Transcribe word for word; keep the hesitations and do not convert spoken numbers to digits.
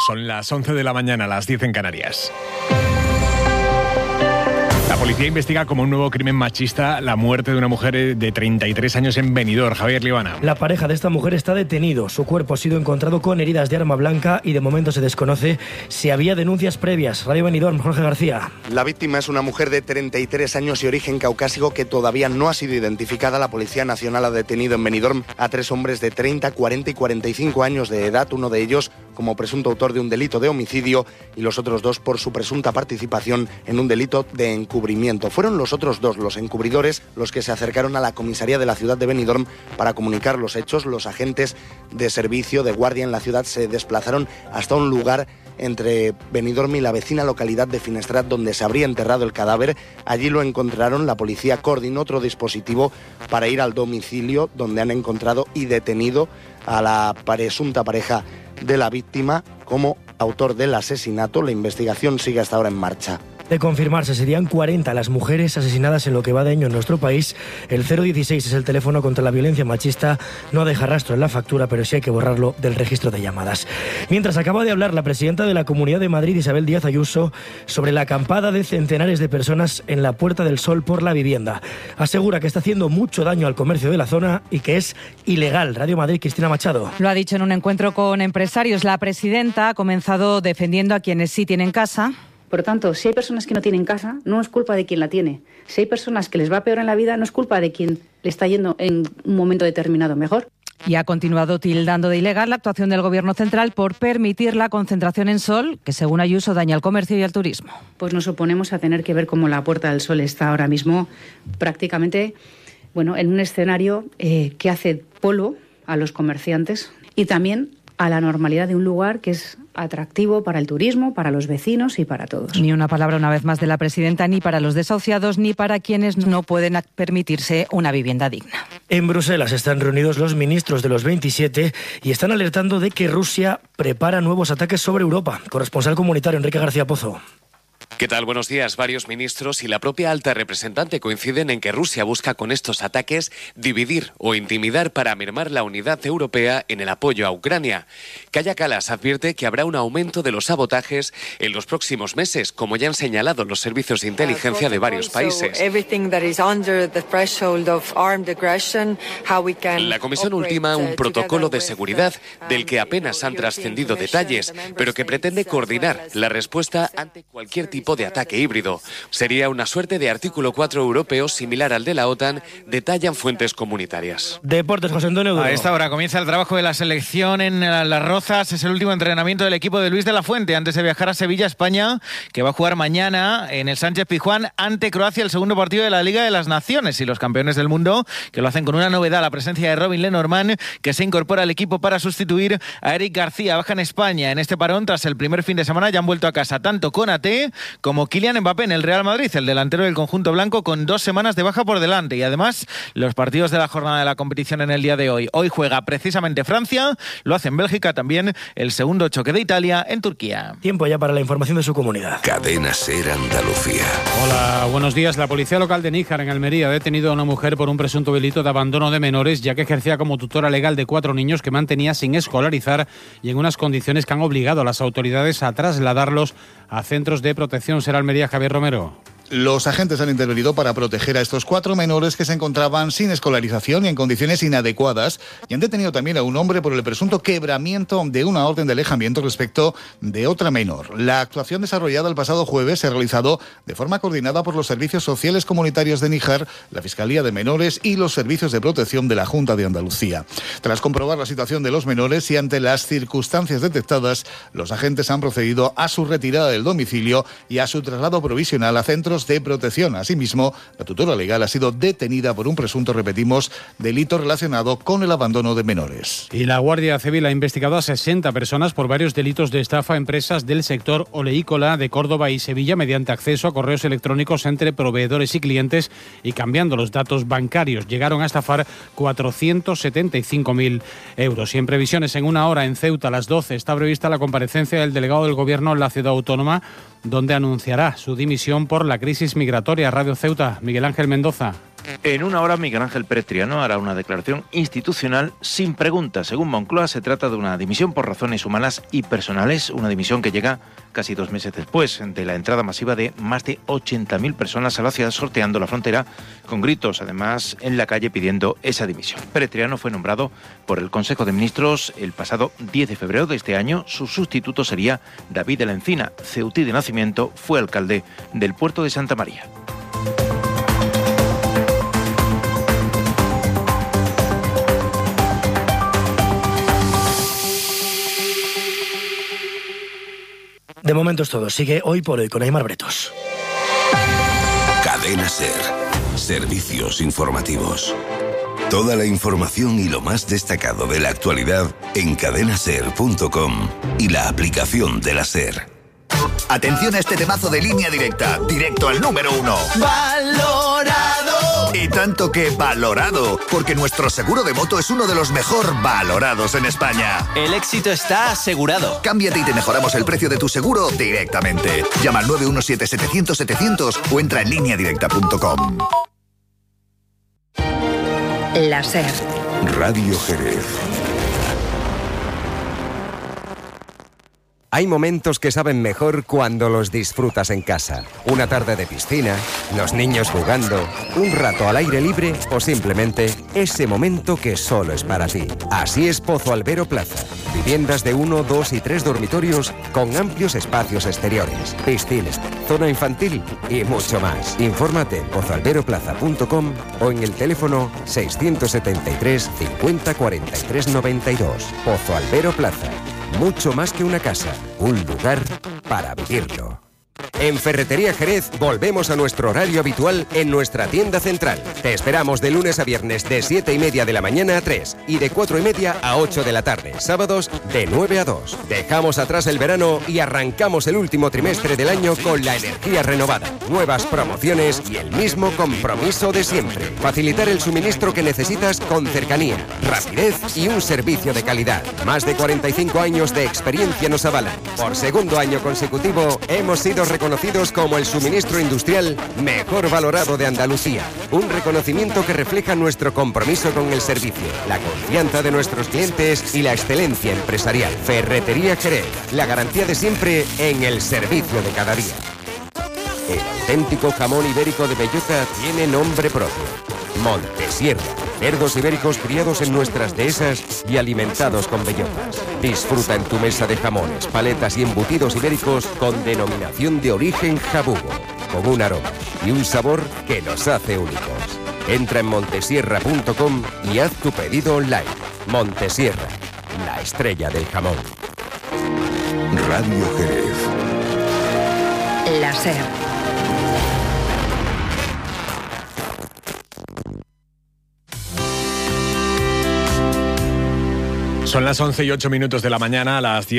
Son las once de la mañana, las diez en Canarias. La policía investiga como un nuevo crimen machista la muerte de una mujer de treinta y tres años en Benidorm. Javier Libana. La pareja de esta mujer está detenido. Su cuerpo ha sido encontrado con heridas de arma blanca y de momento se desconoce si había denuncias previas. Radio Benidorm, Jorge García. La víctima es una mujer de treinta y tres años y origen caucásico que todavía no ha sido identificada. La Policía Nacional ha detenido en Benidorm a tres hombres de treinta, cuarenta y cuarenta y cinco años de edad, uno de ellos como presunto autor de un delito de homicidio y los otros dos por su presunta participación en un delito de encubrimiento. Fueron los otros dos, los encubridores, los que se acercaron a la comisaría de la ciudad de Benidorm para comunicar los hechos. Los agentes de servicio de guardia en la ciudad se desplazaron hasta un lugar entre Benidorm y la vecina localidad de Finestrat, donde se habría enterrado el cadáver. Allí lo encontraron. La policía coordinó otro dispositivo para ir al domicilio, donde han encontrado y detenido a la presunta pareja de la víctima como autor del asesinato. La investigación sigue hasta ahora en marcha. De confirmarse, serían cuarenta las mujeres asesinadas en lo que va de año en nuestro país. El cero dieciséis es el teléfono contra la violencia machista. No deja rastro en la factura, pero sí hay que borrarlo del registro de llamadas. Mientras acaba de hablar la presidenta de la Comunidad de Madrid, Isabel Díaz Ayuso, sobre la acampada de centenares de personas en la Puerta del Sol por la vivienda. Asegura que está haciendo mucho daño al comercio de la zona y que es ilegal. Radio Madrid, Cristina Machado. Lo ha dicho en un encuentro con empresarios. La presidenta ha comenzado defendiendo a quienes sí tienen casa. Por tanto, si hay personas que no tienen casa, no es culpa de quien la tiene. Si hay personas que les va peor en la vida, no es culpa de quien le está yendo en un momento determinado mejor. Y ha continuado tildando de ilegal la actuación del Gobierno central por permitir la concentración en Sol, que según Ayuso daña al comercio y al turismo. Pues nos oponemos a tener que ver cómo la Puerta del Sol está ahora mismo prácticamente, bueno, en un escenario eh, que hace polvo a los comerciantes y también a la normalidad de un lugar que es atractivo para el turismo, para los vecinos y para todos. Ni una palabra una vez más de la presidenta, ni para los desahuciados, ni para quienes no pueden permitirse una vivienda digna. En Bruselas están reunidos los ministros de los veintisiete y están alertando de que Rusia prepara nuevos ataques sobre Europa. Corresponsal comunitario Enrique García Pozo. ¿Qué tal? Buenos días. Varios ministros y la propia alta representante coinciden en que Rusia busca con estos ataques dividir o intimidar para mermar la unidad europea en el apoyo a Ucrania. Kaja Kallas advierte que habrá un aumento de los sabotajes en los próximos meses, como ya han señalado los servicios de inteligencia de varios países. La Comisión ultima un protocolo de seguridad del que apenas han trascendido detalles, pero que pretende coordinar la respuesta ante cualquier tipo de ataque híbrido. Sería una suerte de artículo cuatro europeo similar al de la OTAN, detallan fuentes comunitarias. Deportes, José Antonio Duro. A esta hora comienza el trabajo de la selección en Las Rozas. Es el último entrenamiento del equipo de Luis de la Fuente antes de viajar a Sevilla, España, que va a jugar mañana en el Sánchez Pizjuán ante Croacia, el segundo partido de la Liga de las Naciones, y los campeones del mundo, que lo hacen con una novedad, la presencia de Robin Lenormand, que se incorpora al equipo para sustituir a Eric García. Baja en España en este parón tras el primer fin de semana. Ya han vuelto a casa tanto Konaté como Kylian Mbappé en el Real Madrid, el delantero del conjunto blanco, con dos semanas de baja por delante. Y además, los partidos de la jornada de la competición en el día de hoy. Hoy juega precisamente Francia, lo hace en Bélgica también, el segundo choque de Italia en Turquía. Tiempo ya para la información de su comunidad. Cadena SER Andalucía. Hola, buenos días. La policía local de Níjar, en Almería, ha detenido a una mujer por un presunto delito de abandono de menores, ya que ejercía como tutora legal de cuatro niños que mantenía sin escolarizar y en unas condiciones que han obligado a las autoridades a trasladarlos a centros de protección. Será Almería, Javier Romero. Los agentes han intervenido para proteger a estos cuatro menores que se encontraban sin escolarización y en condiciones inadecuadas, y han detenido también a un hombre por el presunto quebramiento de una orden de alejamiento respecto de otra menor. La actuación desarrollada el pasado jueves se ha realizado de forma coordinada por los servicios sociales comunitarios de Níjar, la Fiscalía de Menores y los servicios de protección de la Junta de Andalucía. Tras comprobar la situación de los menores y ante las circunstancias detectadas, los agentes han procedido a su retirada del domicilio y a su traslado provisional a centros de protección. Asimismo, la tutora legal ha sido detenida por un presunto, repetimos, delito relacionado con el abandono de menores. Y la Guardia Civil ha investigado a sesenta personas por varios delitos de estafa a empresas del sector oleícola de Córdoba y Sevilla mediante acceso a correos electrónicos entre proveedores y clientes y cambiando los datos bancarios. Llegaron a estafar cuatrocientos setenta y cinco mil euros. Y en previsiones, en una hora en Ceuta a las doce está prevista la comparecencia del delegado del Gobierno en la ciudad autónoma, donde anunciará su dimisión por la crisis migratoria. Radio Ceuta, Miguel Ángel Mendoza. En una hora, Miguel Ángel Pérez Triano hará una declaración institucional sin preguntas. Según Moncloa, se trata de una dimisión por razones humanas y personales, una dimisión que llega casi dos meses después de la entrada masiva de más de ochenta mil personas a la ciudad, sorteando la frontera con gritos, además, en la calle pidiendo esa dimisión. Pérez Triano fue nombrado por el Consejo de Ministros el pasado diez de febrero de este año. Su sustituto sería David de la Encina, ceutí de nacimiento, fue alcalde del puerto de Santa María. De momento es todo. Sigue Hoy por Hoy con Aimar Bretos. Cadena SER. Servicios informativos. Toda la información y lo más destacado de la actualidad en cadena ser punto com y la aplicación de la SER. Atención a este temazo de Línea Directa, directo al número uno. ¡Valorado! Y tanto que valorado, porque nuestro seguro de moto es uno de los mejor valorados en España. El éxito está asegurado. Cámbiate y te mejoramos el precio de tu seguro directamente. Llama al nueve uno siete, setecientos, setecientos o entra en línea directa punto com. La SER. Radio Jerez. Hay momentos que saben mejor cuando los disfrutas en casa. Una tarde de piscina, los niños jugando, un rato al aire libre o simplemente ese momento que solo es para ti. Así es Pozo Albero Plaza. Viviendas de uno, dos y tres dormitorios con amplios espacios exteriores, piscinas, zona infantil y mucho más. Infórmate en pozo albero plaza punto com o en el teléfono seiscientos setenta y tres, cincuenta, cuarenta y tres, noventa y dos. Pozo Albero Plaza. Mucho más que una casa, un lugar para vivirlo. En Ferretería Jerez volvemos a nuestro horario habitual en nuestra tienda central. Te esperamos de lunes a viernes de siete y media de la mañana a tres y de cuatro y media a ocho de la tarde. Sábados de nueve a dos. Dejamos atrás el verano y arrancamos el último trimestre del año con la energía renovada. Nuevas promociones y el mismo compromiso de siempre. Facilitar el suministro que necesitas con cercanía, rapidez y un servicio de calidad. Más de cuarenta y cinco años de experiencia nos avalan. Por segundo año consecutivo hemos sido reconocidos como el suministro industrial mejor valorado de Andalucía. Un reconocimiento que refleja nuestro compromiso con el servicio, la confianza de nuestros clientes y la excelencia empresarial. Ferretería Jerez, la garantía de siempre en el servicio de cada día. El auténtico jamón ibérico de bellota tiene nombre propio. Montesierra. Cerdos ibéricos criados en nuestras dehesas y alimentados con bellotas. Disfruta en tu mesa de jamones, paletas y embutidos ibéricos con denominación de origen jabugo, con un aroma y un sabor que los hace únicos. Entra en montesierra punto com y haz tu pedido online. Montesierra, la estrella del jamón. Radio Jerez. La SER. Son las once y ocho minutos de la mañana, a las diez